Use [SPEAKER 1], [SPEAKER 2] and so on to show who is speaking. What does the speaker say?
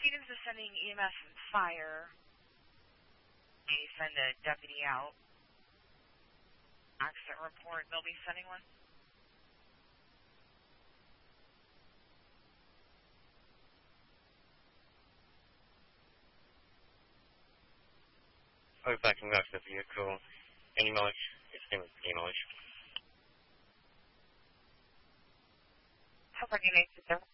[SPEAKER 1] Phoenix is sending EMS and fire. They send a deputy out. Accident report, they'll be sending one.
[SPEAKER 2] I was backing up the vehicle. Any knowledge? It's any knowledge.
[SPEAKER 1] How far do you need to